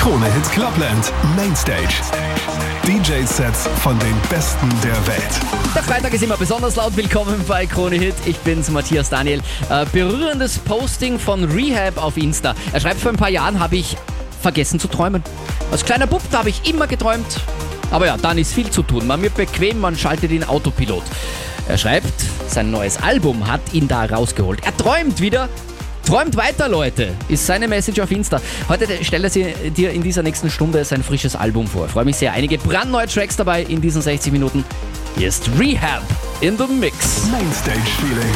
Krone-Hit Clubland Mainstage. DJ-Sets von den Besten der Welt. Der Freitag ist immer besonders laut. Willkommen bei Krone Hit. Ich bin's, Matthias Daniel. Berührendes Posting von Rehab auf Insta. Er schreibt, vor ein paar Jahren habe ich vergessen zu träumen. Als kleiner Bub, da habe ich immer geträumt. Aber ja, dann ist viel zu tun. Man wird bequem, man schaltet in Autopilot. Er schreibt, sein neues Album hat ihn da rausgeholt. Er träumt wieder. Träumt weiter, Leute, ist seine Message auf Insta. Heute stellt er dir in dieser nächsten Stunde sein frisches Album vor. Ich freue mich sehr. Einige brandneue Tracks dabei in diesen 60 Minuten. Hier ist Rehab in the Mix. Mainstage Feeling.